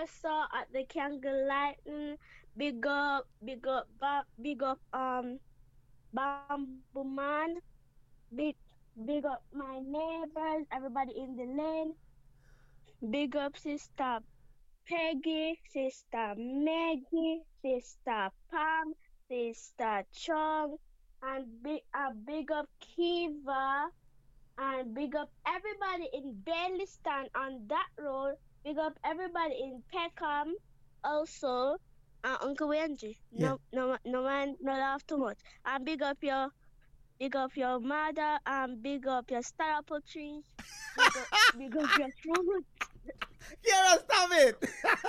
Professor at the Candlelight. Big up, Bamboo Man. Big, big up my neighbors, everybody in the lane. Big up Sister Peggy, Sister Maggie, Sister Pam, Sister Chung, and big up Kiva, and big up everybody in Baileyston on that road. Big up everybody in Peckham, also. Uncle Wendy, Yeah. no man, no laugh too much. And big up your mother, and big up your star apple trees, big up your fruit. Kiara, stop it!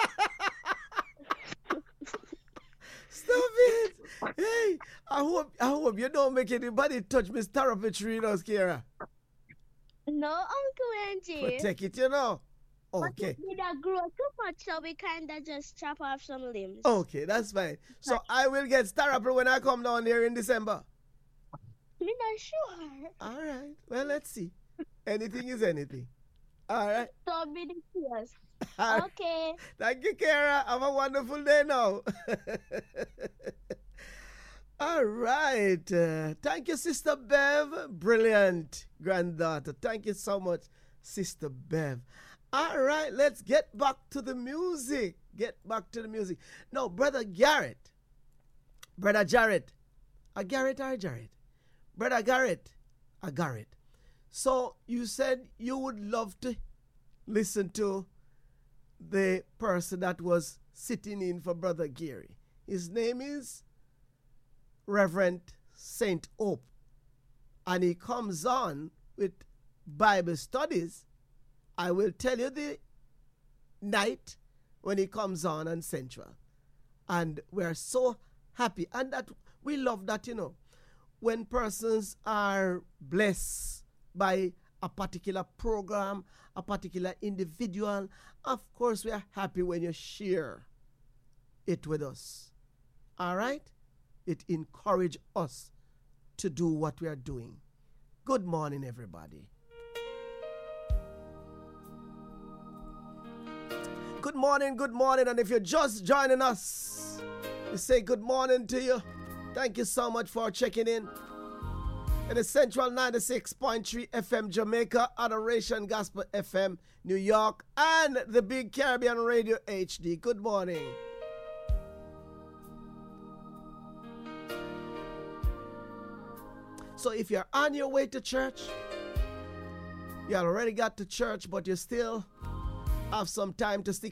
Stop it! Hey, I hope you don't make anybody touch Miss Tarapitrinos, Kiara. No, Uncle Wendy. Protect it, you know. Okay. But we don't grow too much, so we kinda just chop off some limbs. Okay, that's fine. So I will get Star Apple when I come down there in December. Me not sure. All right. Well, let's see. Anything is anything. All right. Don't be the tears. All right. Okay. Thank you, Kara. Have a wonderful day now. All right. Thank you, Sister Bev. Brilliant granddaughter. Thank you so much, Sister Bev. All right, let's get back to the music. Get back to the music. No, Brother Garrett. Brother Jarrett. A Garrett or a Jarrett? Brother Garrett. A Garrett. So you said you would love to listen to the person that was sitting in for Brother Gary. His name is Reverend Saint Hope. And he comes on with Bible studies. I will tell you the night when he comes on Central. And we're so happy. And that we love that, you know. When persons are blessed by a particular program, a particular individual, of course we are happy when you share it with us. All right? It encourages us to do what we are doing. Good morning, everybody. Good morning, and if you're just joining us, we say good morning to you. Thank you so much for checking in. It is Central 96.3 FM Jamaica, Adoration Gospel FM New York, and the Big Caribbean Radio HD. Good morning. So if you're on your way to church, you already got to church, but you still have some time to stick